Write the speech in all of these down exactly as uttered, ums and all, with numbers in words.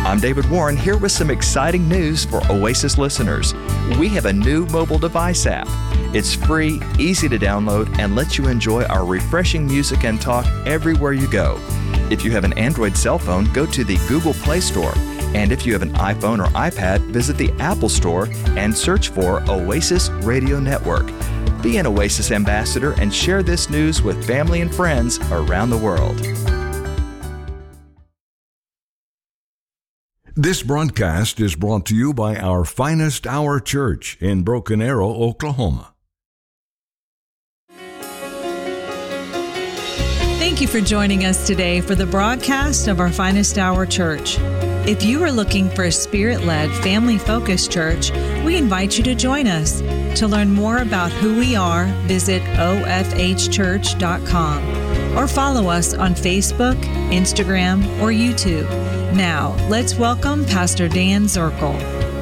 I'm David Warren here with some exciting news for Oasis listeners. We have a new mobile device app. It's free, easy to download, and lets you enjoy our refreshing music and talk everywhere you go. If you have an Android cell phone, go to the Google Play Store. And if you have an iPhone or iPad, visit the Apple Store and search for Oasis Radio Network. Be an Oasis ambassador and share this news with family and friends around the world. This broadcast is brought to you by our Finest Hour Church in Broken Arrow, Oklahoma. Thank you for joining us today for the broadcast of our Finest Hour Church. If you are looking for a Spirit-led, family-focused church, we invite you to join us. To learn more about who we are, visit o f h church dot com or follow us on Facebook, Instagram, or YouTube. Now, let's welcome Pastor Dan Zirkle.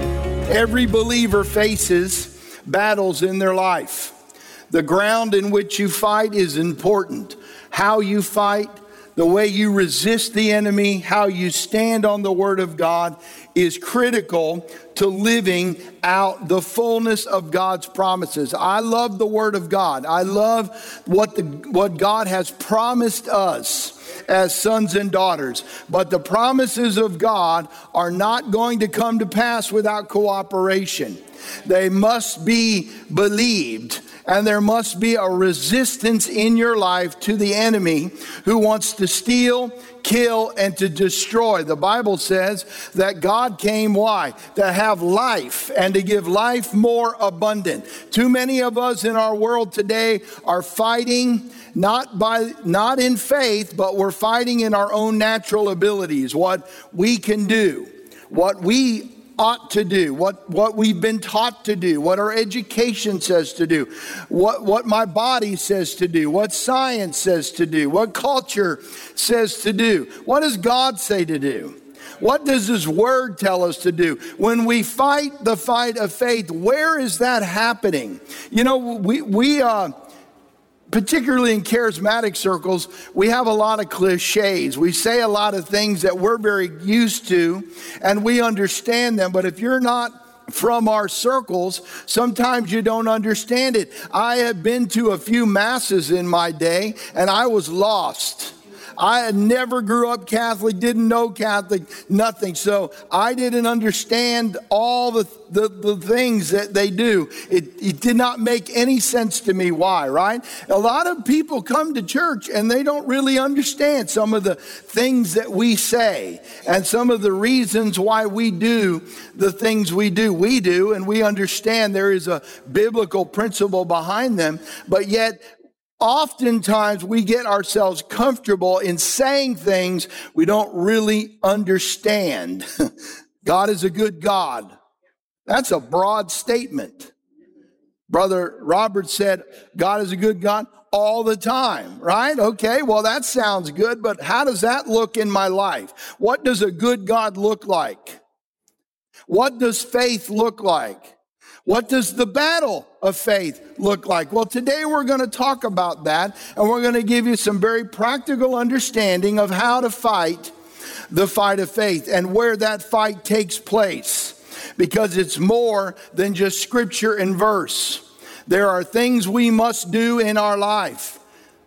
Every believer faces battles in their life. The ground in which you fight is important. How you fight, the way you resist the enemy, how you stand on the Word of God is critical to living out the fullness of God's promises. I love the Word of God. I love what the what God has promised us as sons and daughters. But the promises of God are not going to come to pass without cooperation. They must be believed. And there must be a resistance in your life to the enemy who wants to steal, kill, and to destroy. The Bible says that God came, why? To have life and to give life more abundant. Too many of us in our world today are fighting not by not in faith, but we're fighting in our own natural abilities, what we can do, what we ought to do, what, what we've been taught to do, what our education says to do, what, what my body says to do, what science says to do, what culture says to do. What does God say to do? What does His Word tell us to do? When we fight the fight of faith, where is that happening? You know, we, we uh, particularly in charismatic circles, we have a lot of cliches. We say a lot of things that we're very used to, and we understand them. But if you're not from our circles, sometimes you don't understand it. I have been to a few masses in my day, and I was lost. I had never grew up Catholic, didn't know Catholic, nothing. So I didn't understand all the, the, the things that they do. It, it did not make any sense to me why, right? A lot of people come to church and they don't really understand some of the things that we say and some of the reasons why we do the things we do. We do, and we understand there is a biblical principle behind them, but yet oftentimes we get ourselves comfortable in saying things we don't really understand. God is a good God. That's a broad statement. Brother Robert said, God is a good God all the time, right? Okay, well, that sounds good, but how does that look in my life? What does a good God look like? What does faith look like? What does the battle of faith look like? Well, today we're going to talk about that, and we're going to give you some very practical understanding of how to fight the fight of faith and where that fight takes place, because it's more than just scripture and verse. There are things we must do in our life.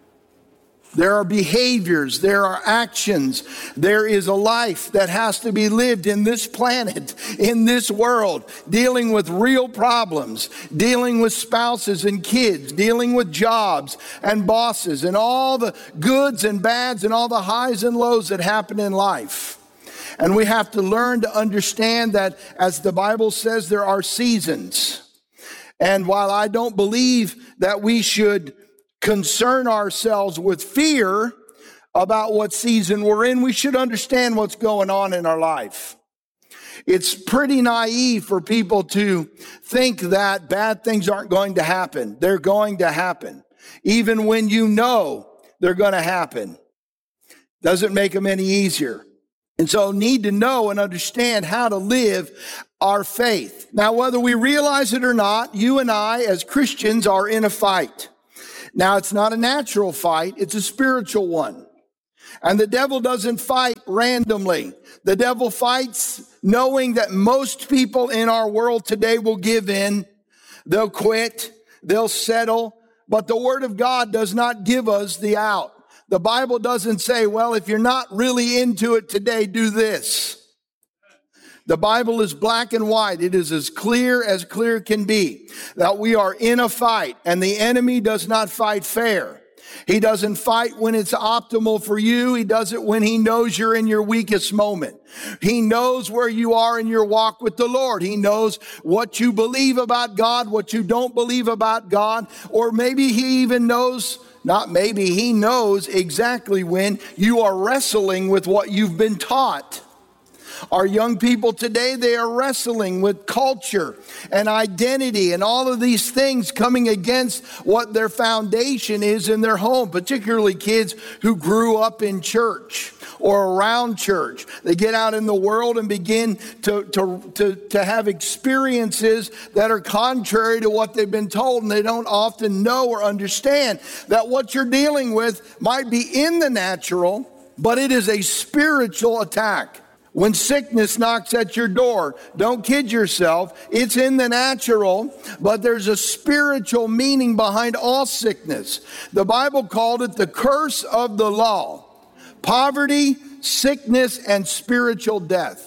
There are behaviors, there are actions, there is a life that has to be lived in this planet, in this world, dealing with real problems, dealing with spouses and kids, dealing with jobs and bosses and all the goods and bads and all the highs and lows that happen in life. And we have to learn to understand that, as the Bible says, there are seasons. And while I don't believe that we should concern ourselves with fear about what season we're in, we should understand what's going on in our life. It's pretty naive for people to think that bad things aren't going to happen. They're going to happen. Even when you know they're going to happen, doesn't make them any easier. And so need to know and understand how to live our faith. Now, whether we realize it or not, you and I as Christians are in a fight. Now, it's not a natural fight, it's a spiritual one. And the devil doesn't fight randomly. The devil fights knowing that most people in our world today will give in. They'll quit. They'll settle. But the Word of God does not give us the out. The Bible doesn't say, well, if you're not really into it today, do this. The Bible is black and white. It is as clear as clear can be that we are in a fight, and the enemy does not fight fair. He doesn't fight when it's optimal for you. He does it when he knows you're in your weakest moment. He knows where you are in your walk with the Lord. He knows what you believe about God, what you don't believe about God, or maybe he even knows, not maybe, he knows exactly when you are wrestling with what you've been taught. Our young people today, they are wrestling with culture and identity and all of these things coming against what their foundation is in their home, particularly kids who grew up in church or around church. They get out in the world and begin to, to, to, to have experiences that are contrary to what they've been told, and they don't often know or understand that what you're dealing with might be in the natural, but it is a spiritual attack. When sickness knocks at your door, don't kid yourself. It's in the natural, but there's a spiritual meaning behind all sickness. The Bible called it the curse of the law. Poverty, sickness, and spiritual death.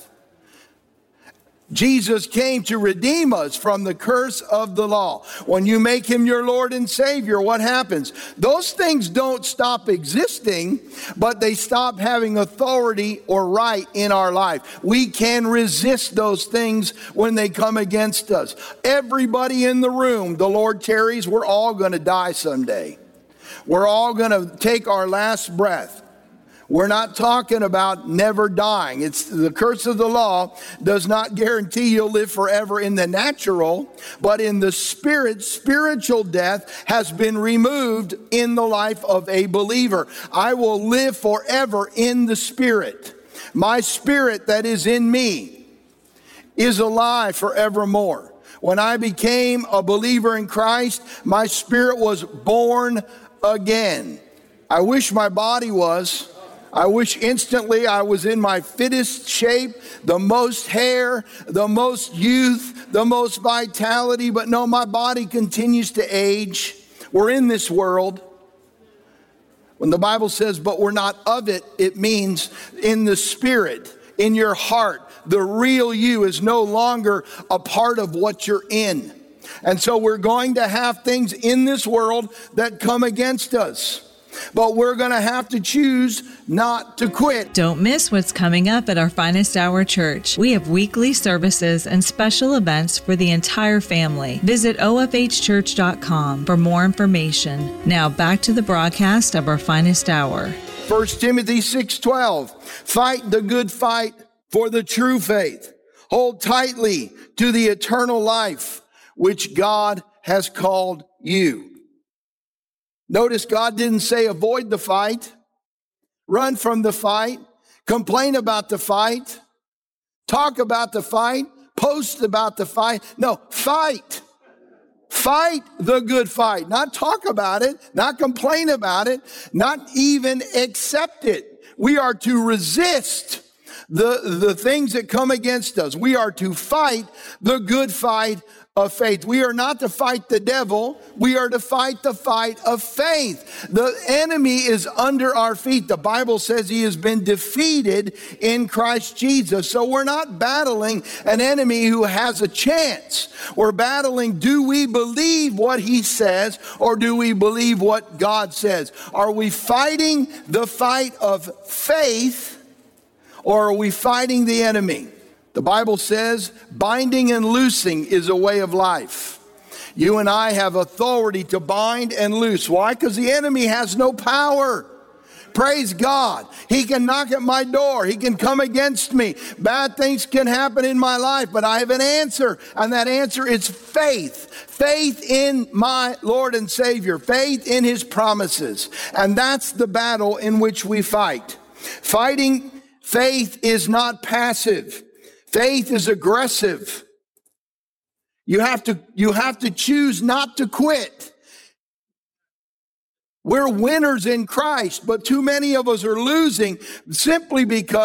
Jesus came to redeem us from the curse of the law. When you make him your Lord and Savior, what happens? Those things don't stop existing, but they stop having authority or right in our life. We can resist those things when they come against us. Everybody in the room, the Lord tarries, we're all going to die someday. We're all going to take our last breath. We're not talking about never dying. It's the curse of the law does not guarantee you'll live forever in the natural, but in the spirit, spiritual death has been removed in the life of a believer. I will live forever in the spirit. My spirit that is in me is alive forevermore. When I became a believer in Christ, my spirit was born again. I wish my body was. I wish instantly I was in my fittest shape, the most hair, the most youth, the most vitality. But no, my body continues to age. We're in this world. When the Bible says, but we're not of it, it means in the spirit, in your heart, the real you is no longer a part of what you're in. And so we're going to have things in this world that come against us. But we're going to have to choose not to quit. Don't miss what's coming up at our Finest Hour Church. We have weekly services and special events for the entire family. Visit O F H church dot com for more information. Now back to the broadcast of our Finest Hour. First Timothy six twelve, fight the good fight for the true faith. Hold tightly to the eternal life which God has called you. Notice God didn't say avoid the fight, run from the fight, complain about the fight, talk about the fight, post about the fight. No, fight. Fight the good fight. Not talk about it, not complain about it, not even accept it. We are to resist the, the things that come against us. We are to fight the good fight of faith. We are not to fight the devil. We are to fight the fight of faith. The enemy is under our feet. The Bible says he has been defeated in Christ Jesus. So we're not battling an enemy who has a chance. We're battling, do we believe what he says, or do we believe what God says? Are we fighting the fight of faith, or are we fighting the enemy? The Bible says binding and loosing is a way of life. You and I have authority to bind and loose. Why? Because the enemy has no power. Praise God. He can knock at my door. He can come against me. Bad things can happen in my life, but I have an answer. And that answer is faith. Faith in my Lord and Savior. Faith in his promises. And that's the battle in which we fight. Fighting faith is not passive. Faith is aggressive. You have to, you have to choose not to quit. We're winners in Christ, but too many of us are losing simply because